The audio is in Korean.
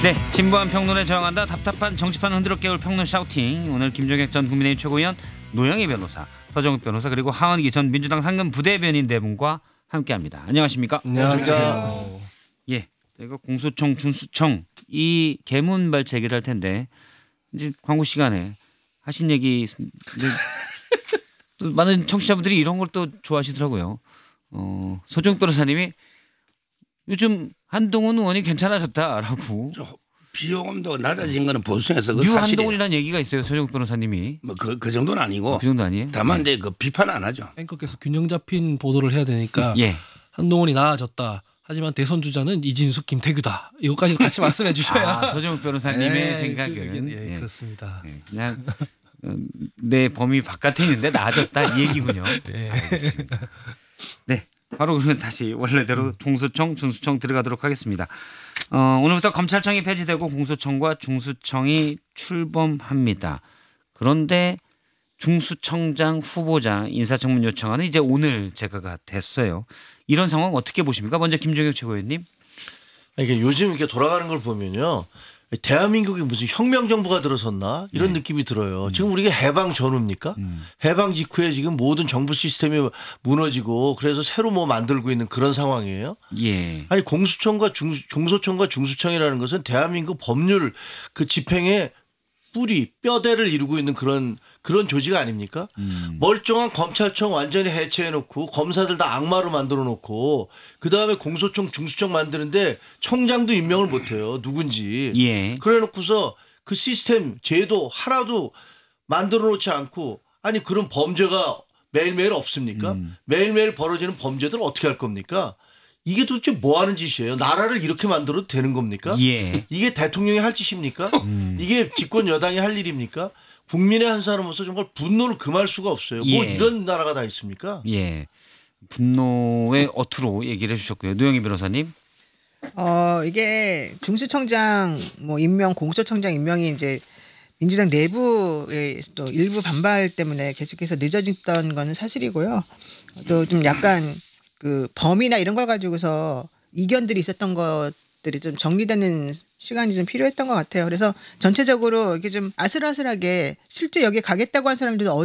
네, 진보한 평론에 저항한다. 답답한 정치판 흔들어 깨울 평론 샤우팅. 오늘 김종혁 전 국민의힘 최고위원, 노영희 변호사, 서정욱 변호사, 그리고 하원기 전 민주당 상근 부대변인 네 분과 함께합니다. 안녕하십니까? 안녕하세요. 예, 이거 공소청, 중수청 이 개문 발제 얘기를 할 텐데 이제 광고 시간에 하신 얘기 또 많은 청취자분들이 이런 걸 또 좋아하시더라고요. 서정욱 변호사님이 요즘 한동훈 의원이 괜찮아졌다라고. 비용도 낮아진 거는 보수층에서 그 뉴 사실이에요. 한동훈이라는 얘기가 있어요. 서정욱 변호사님이. 뭐그 정도는 아니고. 그 정도 아니에요? 다만 이제 그 비판 안 하죠. 앵커께서 균형 잡힌 보도를 해야 되니까 예. 한동훈이 나아졌다. 하지만 대선 주자는 이진숙, 김태규다. 이것까지 같이 말씀해 주셔야. 서정욱 변호사님의 네, 생각은 예, 그렇습니다. 예, 그냥 내 범위 바깥에 있는데 나아졌다 이 얘기군요. 네. 알겠습니다. 네, 바로 그러면 다시 원래대로 공소청, 중수청 들어가도록 하겠습니다. 오늘부터 검찰청이 폐지되고 공소청과 중수청이 출범합니다. 그런데 중수청장 후보자 인사청문 요청안은 이제 오늘 제거가 됐어요. 이런 상황 어떻게 보십니까? 먼저 김종혁 최고위원님. 이게 요즘 이렇게 돌아가는 걸 보면요. 대한민국이 무슨 혁명 정부가 들어섰나 이런 느낌이 들어요. 지금 우리가 해방 전후입니까? 해방 직후에 지금 모든 정부 시스템이 무너지고 그래서 새로 뭐 만들고 있는 그런 상황이에요. 예. 아니 공소청과 중수청이라는 것은 대한민국 법률 그 집행의 뿌리 뼈대를 이루고 있는 그런 조직 아닙니까? 멀쩡한 검찰청 완전히 해체해놓고 검사들 다 악마로 만들어놓고 그다음에 공소청 중수청 만드는데 청장도 임명을 못해요. 누군지. 예. 그래놓고서 그 시스템 제도 하나도 만들어놓지 않고 아니 그런 범죄가 매일매일 없습니까? 매일매일 벌어지는 범죄들 어떻게 할 겁니까? 이게 도대체 뭐 하는 짓이에요? 나라를 이렇게 만들어도 되는 겁니까? 예. 이게 대통령이 할 짓입니까? 이게 집권 여당이 할 일입니까? 국민의 한 사람으로서 정말 분노를 금할 수가 없어요. 뭐 예. 이런 나라가 다 있습니까? 예. 분노의 어투로 얘기를 해주셨고요. 노영희 변호사님. 이게 중수청장 뭐 임명, 공소청장 임명이 이제 민주당 내부의 또 일부 반발 때문에 계속해서 늦어졌던 거는 사실이고요. 또 좀 약간 그 범위나 이런 걸 가지고서 이견들이 있었던 것들이 좀 정리되는 시간이 좀 필요했던 것 같아요. 그래서 전체적으로 이렇게 좀 아슬아슬하게 실제 여기 가겠다고 한 사람들도